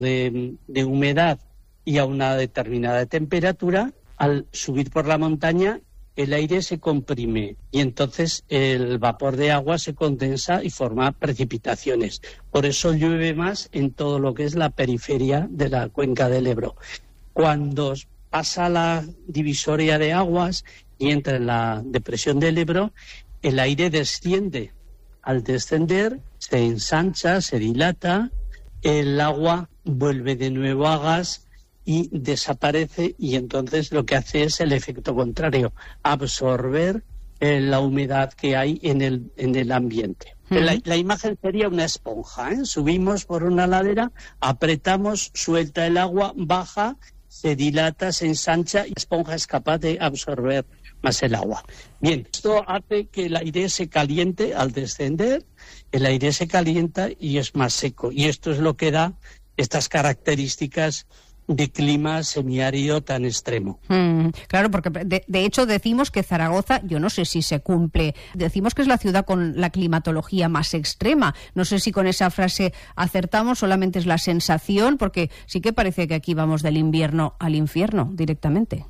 de humedad y a una determinada temperatura, al subir por la montaña el aire se comprime y entonces el vapor de agua se condensa y forma precipitaciones. Por eso llueve más en todo lo que es la periferia de la cuenca del Ebro. Cuando pasa la divisoria de aguas y entra en la depresión del Ebro, el aire desciende. Al descender se ensancha, se dilata, el agua vuelve de nuevo a gas y desaparece, y entonces lo que hace es el efecto contrario, absorber la humedad que hay en el ambiente. La imagen sería una esponja, ¿eh? Subimos por una ladera, apretamos, suelta el agua, baja, se dilata, se ensancha y la esponja es capaz de absorber más el agua. Bien, esto hace que el aire se caliente al descender, el aire se calienta y es más seco. Y esto es lo que da estas características de clima semiárido tan extremo. Claro, porque de hecho decimos que Zaragoza, yo no sé si se cumple, decimos que es la ciudad con la climatología más extrema. No sé si con esa frase acertamos, solamente es la sensación, porque sí que parece que aquí vamos del invierno al infierno directamente.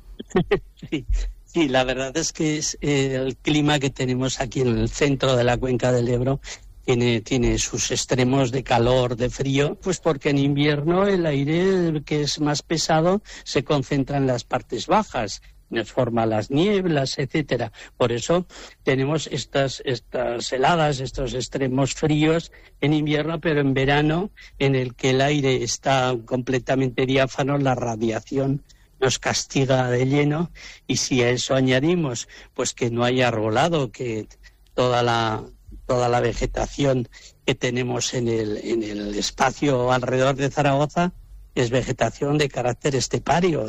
Sí, la verdad es que es el clima que tenemos aquí en el centro de la cuenca del Ebro. Tiene sus extremos de calor, de frío, pues porque en invierno el aire que es más pesado se concentra en las partes bajas, nos forma las nieblas, etcétera. Por eso tenemos estas heladas, estos extremos fríos en invierno, pero en verano, en el que el aire está completamente diáfano, la radiación nos castiga de lleno, y si a eso añadimos pues que no hay arbolado, que toda la vegetación que tenemos en el espacio alrededor de Zaragoza es vegetación de carácter estepario,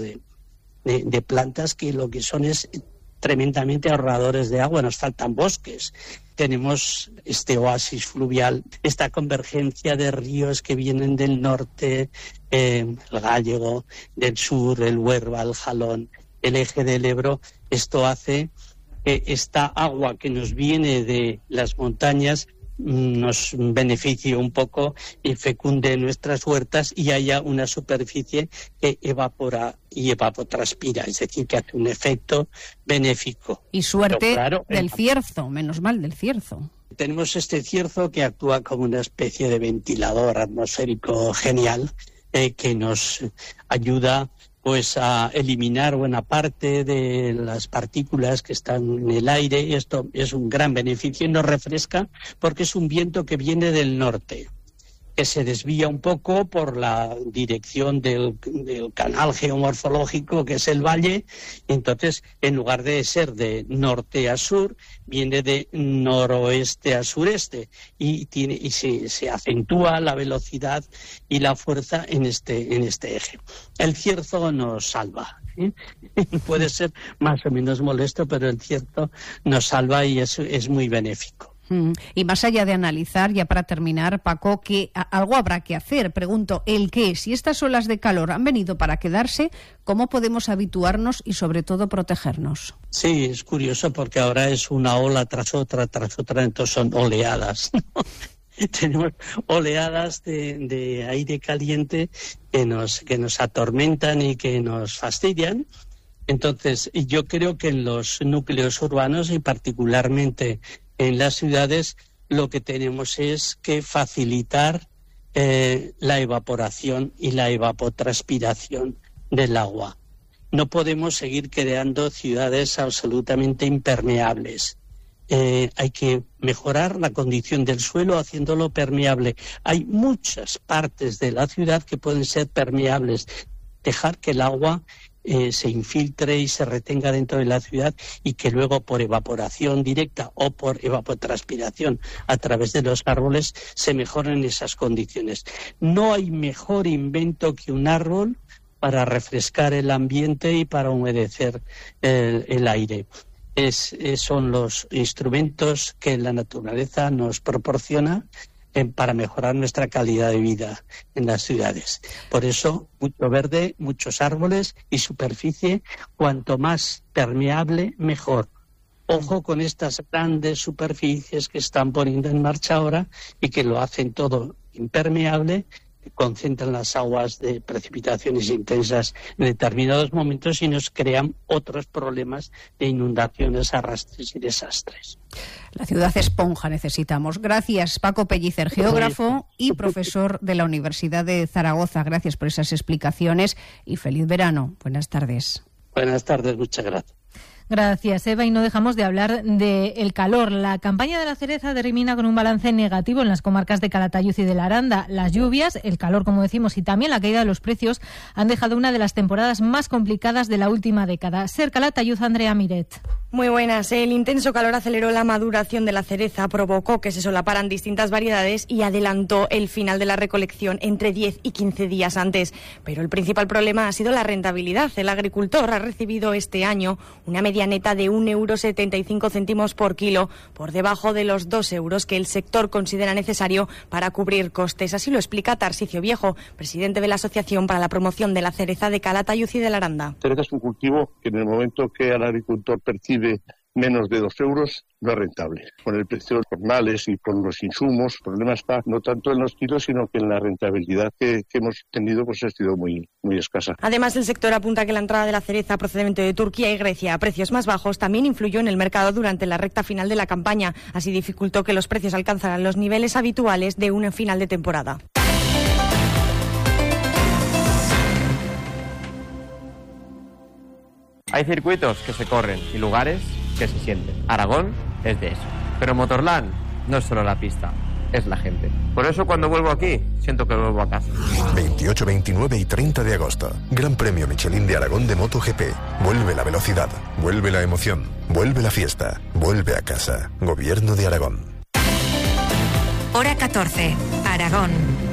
de plantas que lo que son es tremendamente ahorradores de agua, nos faltan bosques. Tenemos este oasis fluvial, esta convergencia de ríos que vienen del norte, el Gállego, del sur, el Huerva, el Jalón, el eje del Ebro. Esto hace que esta agua que nos viene de las montañas nos beneficie un poco y fecunde nuestras huertas y haya una superficie que evapora y evapotranspira, es decir, que hace un efecto benéfico. Y suerte, claro, del cierzo, menos mal del cierzo. Tenemos este cierzo que actúa como una especie de ventilador atmosférico genial, que nos ayuda pues a eliminar buena parte de las partículas que están en el aire, y esto es un gran beneficio y nos refresca porque es un viento que viene del norte, que se desvía un poco por la dirección del canal geomorfológico que es el valle, y entonces en lugar de ser de norte a sur, viene de noroeste a sureste y se acentúa la velocidad y la fuerza en este eje. El cierzo nos salva, ¿sí? Puede ser más o menos molesto, pero el cierzo nos salva y es muy benéfico. Y más allá de analizar, ya para terminar, Paco, que algo habrá que hacer. Pregunto, ¿el qué? Si estas olas de calor han venido para quedarse, ¿cómo podemos habituarnos y sobre todo protegernos? Sí, es curioso porque ahora es una ola tras otra, entonces son oleadas, ¿no? Tenemos oleadas de aire caliente que nos atormentan y que nos fastidian. Entonces, yo creo que en los núcleos urbanos y particularmente en las ciudades, lo que tenemos es que facilitar la evaporación y la evapotranspiración del agua. No podemos seguir creando ciudades absolutamente impermeables. Hay que mejorar la condición del suelo haciéndolo permeable. Hay muchas partes de la ciudad que pueden ser permeables. Dejar que el agua se infiltre y se retenga dentro de la ciudad y que luego por evaporación directa o por evapotranspiración a través de los árboles se mejoren esas condiciones. No hay mejor invento que un árbol para refrescar el ambiente y para humedecer el aire. Son los instrumentos que la naturaleza nos proporciona para mejorar nuestra calidad de vida en las ciudades. Por eso, mucho verde, muchos árboles y superficie, cuanto más permeable, mejor. Ojo con estas grandes superficies que están poniendo en marcha ahora y que lo hacen todo impermeable concentran las aguas de precipitaciones intensas en determinados momentos y nos crean otros problemas de inundaciones, arrastres y desastres. La ciudad esponja necesitamos. Gracias, Paco Pellicer, geógrafo y profesor de la Universidad de Zaragoza. Gracias por esas explicaciones y feliz verano. Buenas tardes. Buenas tardes, muchas gracias. Gracias, Eva. Y no dejamos de hablar del calor. La campaña de la cereza termina con un balance negativo en las comarcas de Calatayud y de la Aranda. Las lluvias, el calor, como decimos, y también la caída de los precios han dejado una de las temporadas más complicadas de la última década. Ser Calatayud, Andrea Miret. Muy buenas. El intenso calor aceleró la maduración de la cereza, provocó que se solaparan distintas variedades y adelantó el final de la recolección entre 10 y 15 días antes. Pero el principal problema ha sido la rentabilidad. El agricultor ha recibido este año una media neta de 1,75 € por kilo, por debajo de los 2 euros que el sector considera necesario para cubrir costes. Así lo explica Tarsicio Viejo, presidente de la Asociación para la Promoción de la Cereza de Calatayud y de la Aranda. La cereza es un cultivo que en el momento que el agricultor percibe menos de 2 euros no es rentable. Con el precio de los jornales y con los insumos, el problema está no tanto en los kilos, sino que en la rentabilidad que hemos tenido pues ha sido muy escasa. Además, el sector apunta que la entrada de la cereza procedente de Turquía y Grecia a precios más bajos también influyó en el mercado durante la recta final de la campaña. Así dificultó que los precios alcanzaran los niveles habituales de una final de temporada. Hay circuitos que se corren y lugares que se sienten. Aragón es de eso. Pero Motorland no es solo la pista, es la gente. Por eso cuando vuelvo aquí, siento que vuelvo a casa. 28, 29 y 30 de agosto. Gran Premio Michelin de Aragón de MotoGP. Vuelve la velocidad, vuelve la emoción, vuelve la fiesta, vuelve a casa. Gobierno de Aragón. Hora 14, Aragón.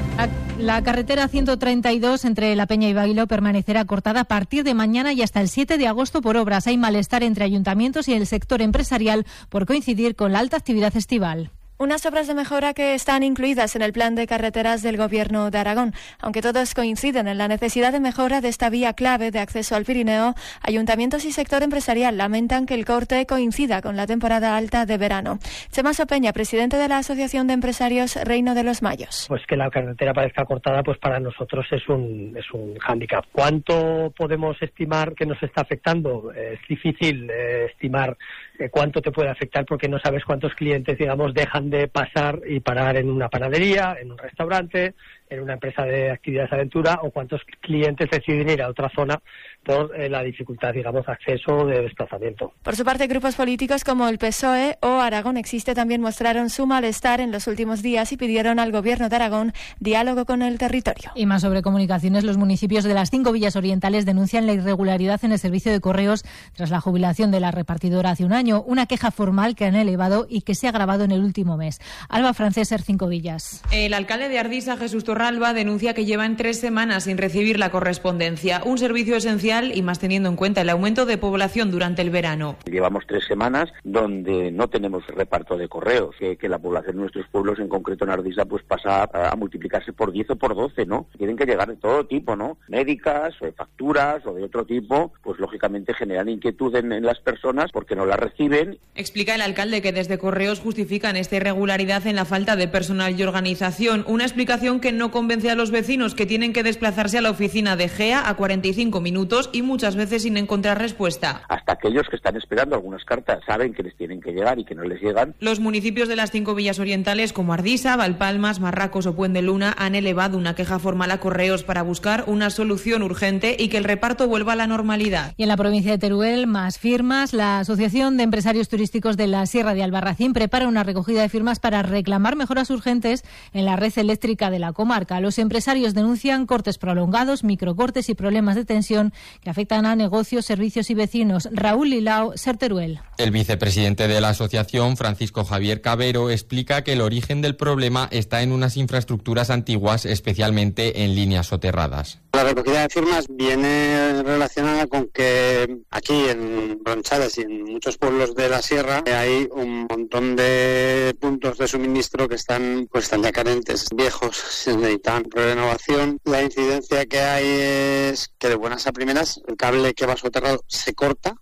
La carretera 132 entre La Peña y Bailo permanecerá cortada a partir de mañana y hasta el 7 de agosto por obras. Hay malestar entre ayuntamientos y el sector empresarial por coincidir con la alta actividad estival. Unas obras de mejora que están incluidas en el plan de carreteras del Gobierno de Aragón. Aunque todos coinciden en la necesidad de mejora de esta vía clave de acceso al Pirineo, ayuntamientos y sector empresarial lamentan que el corte coincida con la temporada alta de verano. Chema Sopeña, presidente de la Asociación de Empresarios Reino de los Mayos. Pues que la carretera parezca cortada, pues para nosotros es un hándicap. ¿Cuánto podemos estimar que nos está afectando? Es difícil estimar cuánto te puede afectar porque no sabes cuántos clientes, digamos, dejan de pasar y parar en una panadería, en un restaurante, en una empresa de actividades de aventura, o cuántos clientes deciden ir a otra zona por la dificultad, digamos, de acceso o de desplazamiento. Por su parte, grupos políticos como el PSOE o Aragón Existe también mostraron su malestar en los últimos días y pidieron al Gobierno de Aragón diálogo con el territorio. Y más sobre comunicaciones, los municipios de las 5 villas orientales denuncian la irregularidad en el servicio de correos tras la jubilación de la repartidora hace un año, una queja formal que han elevado y que se ha agravado en el último mes. Alba Franceser, 5 villas. El alcalde de Ardisa, Jesús Torralba, denuncia que llevan 3 semanas sin recibir la correspondencia, un servicio esencial y más teniendo en cuenta el aumento de población durante el verano. Llevamos 3 semanas donde no tenemos reparto de correos, que la población de nuestros pueblos, en concreto en Ardisa, pues pasa a multiplicarse por 10 o por 12, ¿no? Tienen que llegar de todo tipo, ¿no? Médicas, o de facturas, o de otro tipo, pues lógicamente generan inquietud en las personas porque no las reciben. Explica el alcalde que desde Correos justifican esta irregularidad en la falta de personal y organización, una explicación que no convence a los vecinos, que tienen que desplazarse a la oficina de GEA a 45 minutos y muchas veces sin encontrar respuesta. Hasta aquellos que están esperando algunas cartas saben que les tienen que llegar y que no les llegan. Los municipios de las 5 villas orientales como Ardisa, Valpalmas, Marracos o Puente de Luna han elevado una queja formal a Correos para buscar una solución urgente y que el reparto vuelva a la normalidad. Y en la provincia de Teruel, más firmas. La Asociación de Empresarios Turísticos de la Sierra de Albarracín prepara una recogida de firmas para reclamar mejoras urgentes en la red eléctrica de la comarca. Los empresarios denuncian cortes prolongados, microcortes y problemas de tensión que afectan a negocios, servicios y vecinos. Raúl Lilao, Ser Teruel. El vicepresidente de la asociación, Francisco Javier Cabero, explica que el origen del problema está en unas infraestructuras antiguas, especialmente en líneas soterradas. La recogida de firmas viene relacionada con que aquí en Ronchadas y en muchos pueblos de la sierra hay un montón de puntos de suministro que están ya carentes, viejos, se necesitan renovación. La incidencia que hay es que de buenas a primeras el cable que va soterrado se corta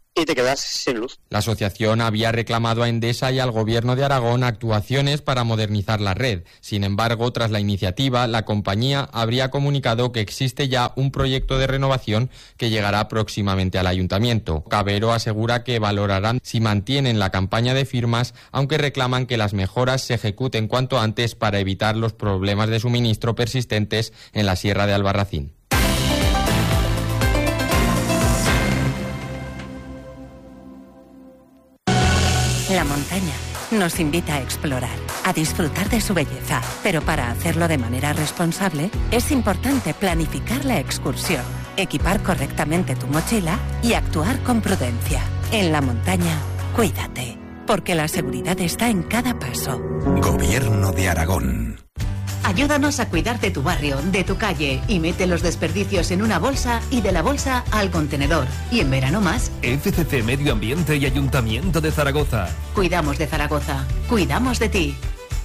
y te quedas sin luz. La asociación había reclamado a Endesa y al Gobierno de Aragón actuaciones para modernizar la red. Sin embargo, tras la iniciativa, la compañía habría comunicado que existe ya un proyecto de renovación que llegará próximamente al ayuntamiento. Cabero asegura que valorarán si mantienen la campaña de firmas, aunque reclaman que las mejoras se ejecuten cuanto antes para evitar los problemas de suministro persistentes en la Sierra de Albarracín. La montaña nos invita a explorar, a disfrutar de su belleza, pero para hacerlo de manera responsable es importante planificar la excursión, equipar correctamente tu mochila y actuar con prudencia. En la montaña, cuídate, porque la seguridad está en cada paso. Gobierno de Aragón. Ayúdanos a cuidar de tu barrio, de tu calle y mete los desperdicios en una bolsa y de la bolsa al contenedor. Y en verano más. FCC Medio Ambiente y Ayuntamiento de Zaragoza. Cuidamos de Zaragoza. Cuidamos de ti.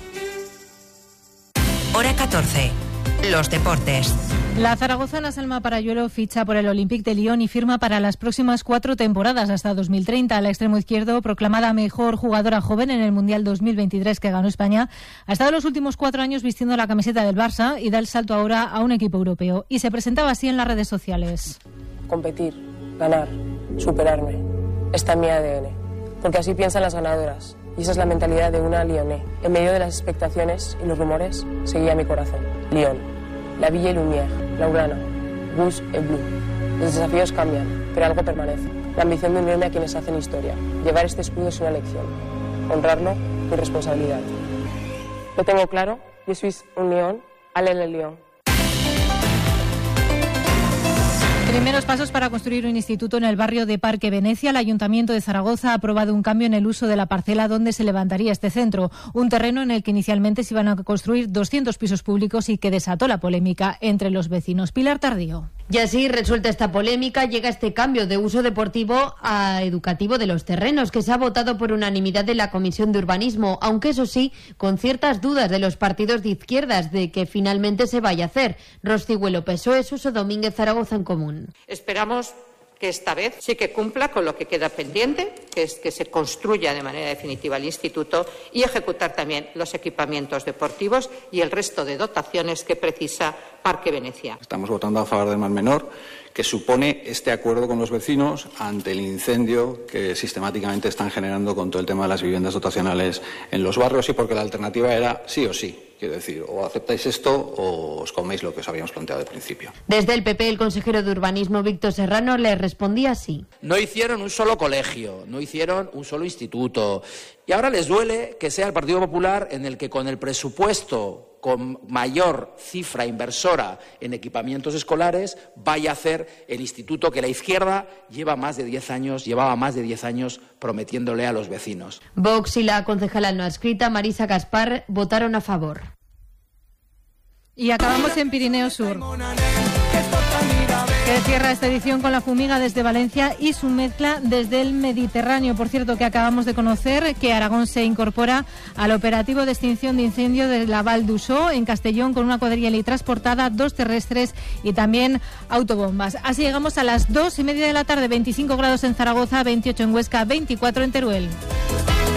Hora 14. Los deportes. La zaragozana Salma Parayuelo ficha por el Olympique de Lyon y firma para las próximas 4 temporadas hasta 2030. La extremo izquierdo, proclamada mejor jugadora joven en el Mundial 2023 que ganó España, ha estado los últimos 4 años vistiendo la camiseta del Barça y da el salto ahora a un equipo europeo. Y se presentaba así en las redes sociales. Competir, ganar, superarme. Está en mi ADN. Porque así piensan las ganadoras. Y esa es la mentalidad de una lyonnais. En medio de las expectaciones y los rumores, seguía mi corazón. Lyon, la Ville et Lumière, Laurana, Rouge et Bleu. Los desafíos cambian, pero algo permanece. La ambición de unirme a quienes hacen historia. Llevar este escudo es una lección. Honrarlo, mi responsabilidad. Lo tengo claro, je suis un Lyon, allez le Lyon. Primeros pasos para construir un instituto en el barrio de Parque Venecia. El Ayuntamiento de Zaragoza ha aprobado un cambio en el uso de la parcela donde se levantaría este centro. Un terreno en el que inicialmente se iban a construir 200 pisos públicos y que desató la polémica entre los vecinos. Pilar Tardío. Y así resuelta esta polémica, llega este cambio de uso deportivo a educativo de los terrenos, que se ha votado por unanimidad de la Comisión de Urbanismo, aunque eso sí, con ciertas dudas de los partidos de izquierdas de que finalmente se vaya a hacer. Roscigüelo, PSOE, Suso Domínguez, Zaragoza en Común. Esperamos que esta vez sí que cumpla con lo que queda pendiente, que es que se construya de manera definitiva el instituto y ejecutar también los equipamientos deportivos y el resto de dotaciones que precisa Parque Venecia. Estamos votando a favor del Mar Menor, que supone este acuerdo con los vecinos ante el incendio que sistemáticamente están generando con todo el tema de las viviendas dotacionales en los barrios y porque la alternativa era sí o sí. Quiero decir, o aceptáis esto o os coméis lo que os habíamos planteado al principio. Desde el PP, el consejero de Urbanismo, Víctor Serrano, le respondía así. No hicieron un solo colegio, no hicieron un solo instituto. Y ahora les duele que sea el Partido Popular en el que con el presupuesto con mayor cifra inversora en equipamientos escolares vaya a hacer el instituto que la izquierda llevaba más de 10 años prometiéndole a los vecinos. Vox y la concejala no adscrita, Marisa Gaspar, votaron a favor. Y acabamos en Pirineo Sur, que cierra esta edición con la fumiga desde Valencia y su mezcla desde el Mediterráneo. Por cierto, que acabamos de conocer que Aragón se incorpora al operativo de extinción de incendio de la Val d'Uixó en Castellón con una cuadrilla transportada, 2 terrestres y también autobombas. Así llegamos a las 2:30 de la tarde, 25 grados en Zaragoza, 28 en Huesca, 24 en Teruel.